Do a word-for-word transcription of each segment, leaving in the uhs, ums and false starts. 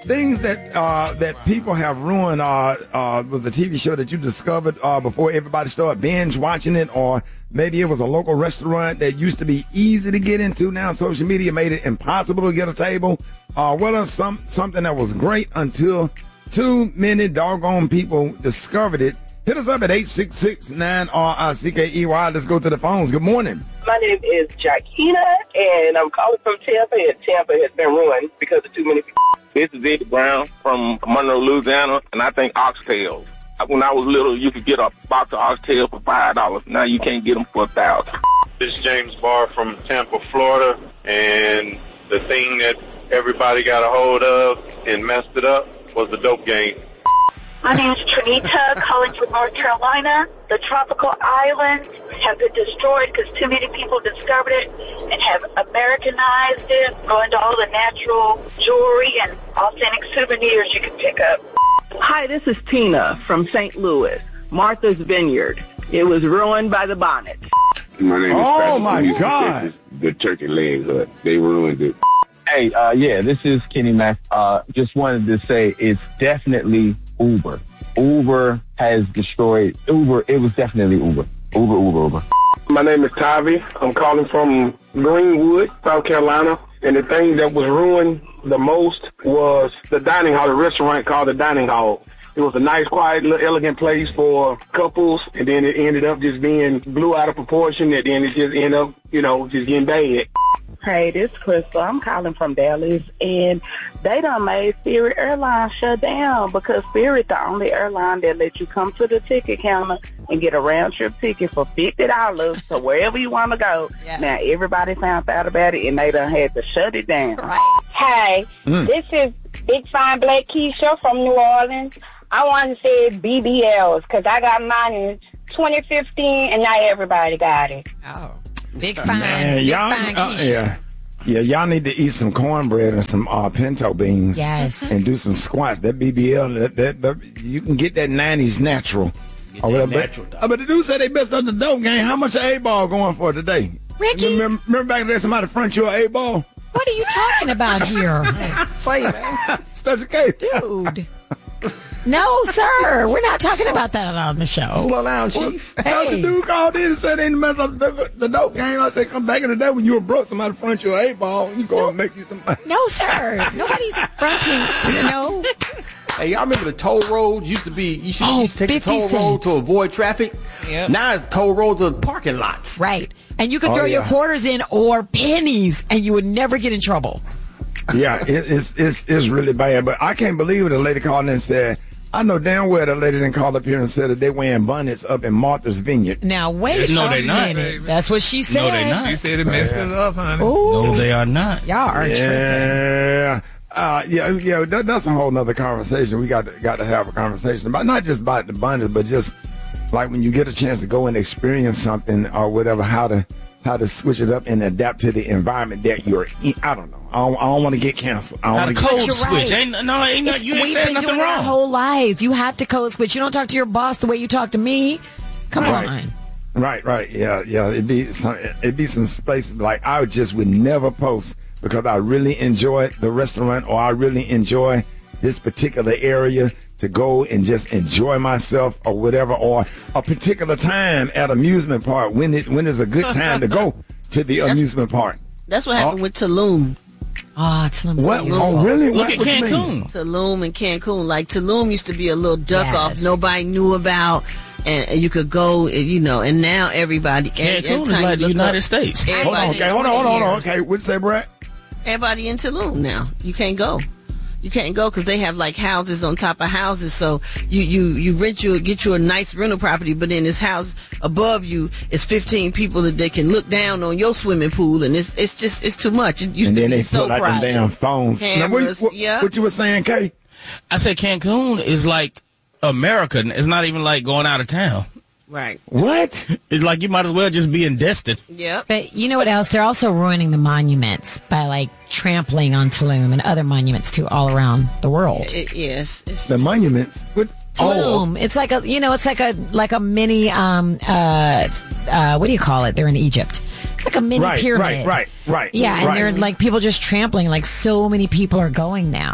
things that uh, that people have ruined uh, uh, with the T V show that you discovered uh, before everybody started binge watching it, or maybe it was a local restaurant that used to be easy to get into. Now social media made it impossible to get a table. Uh, what are some something that was great until too many doggone people discovered it? Hit us up at eight six six, nine R I C K E Y. Let's go to the phones. Good morning. My name is Jackina, and I'm calling from Tampa, and Tampa has been ruined because of too many people. This is Eddie Brown from Monroe, Louisiana, and I think oxtails. When I was little, you could get a box of oxtails for five dollars. Now you can't get them for a thousand dollars. This is James Barr from Tampa, Florida, and the thing that everybody got a hold of and messed it up was the dope game. My name is Trinita, calling from North Carolina. The tropical islands have been destroyed because too many people discovered it and have Americanized it, going to all the natural jewelry and authentic souvenirs you can pick up. Hi, this is Tina from Saint Louis, Martha's Vineyard. It was ruined by the bonnet. My name is Oh, Patrick my from Houston, God. Texas. The Turkey Leg Hut. They ruined it. Hey, uh, yeah, this is Kenny Mack. Uh, just wanted to say it's definitely Uber. Uber has destroyed Uber. It was definitely Uber. Uber, Uber, Uber. My name is Tavi. I'm calling from Greenwood, South Carolina. And the thing that was ruined the most was the dining hall, the restaurant called the Dining Hall. It was a nice, quiet, little elegant place for couples, and then it ended up just being blew out of proportion, and then it just ended up, you know, just getting bad. Hey, this is Crystal. I'm calling from Dallas, and they done made Spirit Airlines shut down because Spirit the only airline that lets you come to the ticket counter and get a round-trip ticket for fifty dollars to wherever you want to go. Yeah. Now, everybody found out about it, and they done had to shut it down. Right. Hey, Mm. this is Big Fine Black Keisha from New Orleans. I want to say B B Ls because I got mine in twenty fifteen, and not everybody got it. Oh, big fine, Man, big y'all, fine uh, Keisha. yeah, yeah, y'all need to eat some cornbread and some uh, pinto beans. Yes. And do some squats. That B B L, that, that, that you can get that nineties natural. Get Or that whatever. natural, But, uh, but the dude said they messed up the dope game. How much a A-ball going for today? Ricky, Remember, remember back there somebody front you an A-ball? what are you talking about here? Say, man. Special case. Dude. No, sir. We're not talking about that on the show. Slow down, Chief. Well, the Hey. dude called in and said they didn't mess up the, the dope game. I said, come back in the day when you were broke, somebody front you an A-ball, you go and make you some money. No, sir. Nobody's fronting. No. Hey, y'all remember the toll roads used to be, you should Oh, used to take the fifty toll road cents. to avoid traffic. Yep. Now it's toll roads are parking lots. Right. And you could Oh, throw your yeah. quarters in or pennies, and you would never get in trouble. Yeah, it, it's, it's, it's really bad. But I can't believe it. A lady called in and said, I know damn well the lady didn't call up here and said that they wearing bonnets up in Martha's Vineyard. Now, wait No, a they not, minute. baby. That's what she said. No, they not. She said it messed it up, honey. Ooh. No, they are not. Y'all are tripping. Yeah. Uh, yeah, yeah, that, that's a whole nother conversation. We got to, got to have a conversation about not just about the bonnets, but just like when you get a chance to go and experience something or whatever, how to how to switch it up and adapt to the environment that you're in. I don't know. I don't, I don't want to get canceled. I don't How wanna to get- code You're switch. right. Ain't, no, ain't no, It's- you ain't we've said been nothing doing it our wrong. whole lives. You have to code switch. You don't talk to your boss the way you talk to me. Come Right. on. Right, right, yeah, yeah. It'd be some, it'd be some spaces like I just would never post because I really enjoy the restaurant or I really enjoy this particular area to go and just enjoy myself or whatever, or a particular time at amusement park when it when is a good time to go to the amusement park. That's what happened Oh. with Tulum. Oh, it's What? Oh, really? Look What- at what you mean? Cancun. Tulum and Cancun. Like Tulum used to be a little duck Yes. off nobody knew about, and, and you could go, you know. And now everybody, every, Cancun every is time like you the look United up, States. Hold Everybody, on, okay, hold on, hold on, hold on. years. Okay, what'd you say, Brett? everybody in Tulum now. You can't go. You can't go because they have like houses on top of houses. So you, you, you rent you get you a nice rental property, but then this house above you is fifteen people that they can look down on your swimming pool, and it's it's just it's too much. It used And to then be they so put out them private. damn phones. Now, what, Cameras, what, yeah. what you were saying, Kay? I said Cancun is like America. It's not even like going out of town. Right. What? It's like you might as well just be in Destin. Yep. But you know what else? They're also ruining the monuments by like trampling on Tulum and other monuments too all around the world. It, yes. It's, The monuments. What? Tulum. It's like a you know, it's like a like a mini um uh uh what do you call it? They're in Egypt. It's like a mini Right, pyramid. right, right, right. Yeah, and right. they're like people just trampling. Like so many people are going now.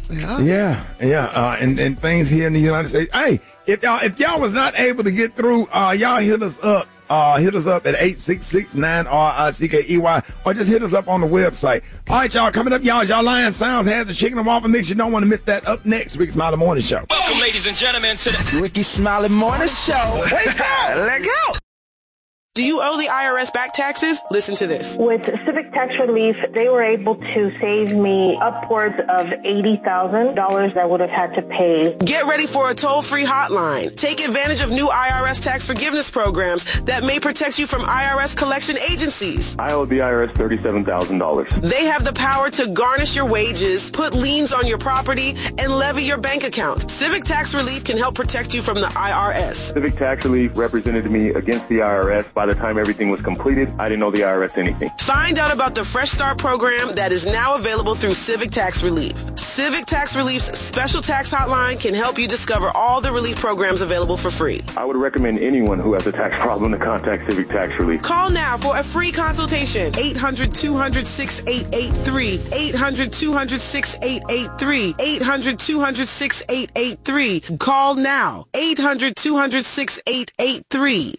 Yeah, yeah, yeah. Uh, and and things here in the United States. Hey, if y'all if y'all was not able to get through, uh, y'all hit us up. Uh, hit us up at eight six six nine R I C K E Y or just hit us up on the website. All right, y'all, coming up, y'all, y'all Lion Sounds has the chicken and waffle mix. You don't want to miss that. Up next, Ricky Smiley Morning Show. Welcome, ladies and gentlemen, to the Ricky Smiley Morning Show. Wake up! Let go! Do you owe the I R S back taxes? Listen to this. With Civic Tax Relief, they were able to save me upwards of eighty thousand dollars I would have had to pay. Get ready for a toll-free hotline. Take advantage of new I R S tax forgiveness programs that may protect you from I R S collection agencies. I owe the I R S thirty-seven thousand dollars. They have the power to garnish your wages, put liens on your property, and levy your bank account. Civic Tax Relief can help protect you from the I R S. Civic Tax Relief represented me against the I R S. By the time everything was completed, I didn't owe the I R S anything. Find out about the Fresh Start program that is now available through Civic Tax Relief. Civic Tax Relief's special tax hotline can help you discover all the relief programs available for free. I would recommend anyone who has a tax problem to contact Civic Tax Relief. Call now for a free consultation. eight hundred two hundred six eight eight three. eight hundred two hundred six eight eight three. eight hundred two hundred six eight eight three. Call now. eight hundred two hundred six eight eight three.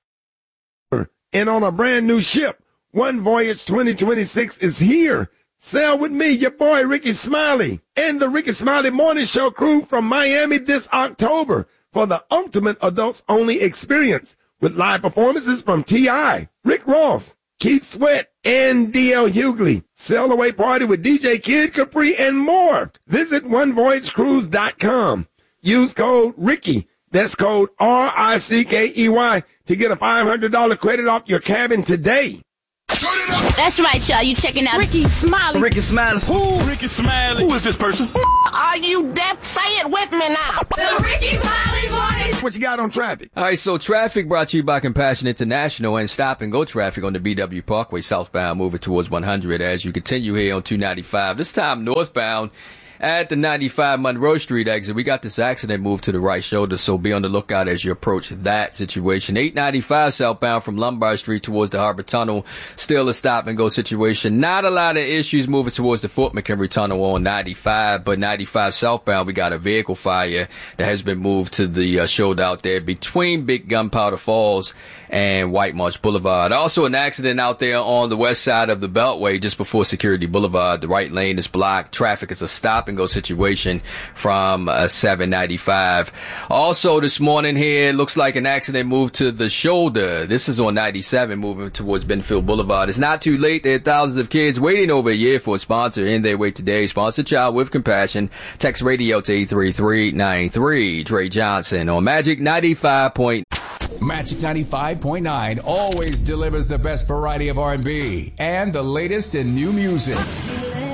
And on a brand new ship, One Voyage twenty twenty-six is here. Sail with me, your boy Ricky Smiley, and the Ricky Smiley Morning Show crew from Miami this October for the ultimate adults-only experience with live performances from T I, Rick Ross, Keith Sweat, and D L Hughley. Sail away party with D J Kid Capri and more. Visit one voyage cruise dot com. Use code Ricky. That's code R I C K E Y to get a five hundred dollars credit off your cabin today. That's right, y'all. You checking out Ricky Smiley. Ricky Smiley. Who? Ricky Smiley. Who is this person? Are you deaf? Say it with me now. The Ricky Smiley Morning. What you got on traffic? All right, so traffic brought to you by Compassion International and stop and go traffic on the B W Parkway southbound moving towards one hundred as you continue here on two ninety-five. This time northbound at the ninety-five Monroe Street exit. We got this accident moved to the right shoulder, so be on the lookout as you approach that situation. eight ninety-five southbound from Lombard Street towards the Harbor Tunnel. Still a stop and go situation. Not a lot of issues moving towards the Fort McHenry Tunnel on ninety-five, but ninety-five southbound, we got a vehicle fire that has been moved to the uh, shoulder out there between Big Gunpowder Falls and White Marsh Boulevard. Also an accident out there on the west side of the Beltway just before Security Boulevard. The right lane is blocked. Traffic is a stop and go situation from uh, seven ninety-five. Also this morning here, it looks like an accident moved to the shoulder. This is on ninety-seven moving towards Benfield Boulevard. It's not too late. There are thousands of kids waiting over a year for a sponsor in their way today. Sponsor child with compassion. Text radio to eight three three nine three. Trey Johnson on Magic ninety-five point nine. Magic ninety-five point nine always delivers the best variety of R and B and the latest in new music.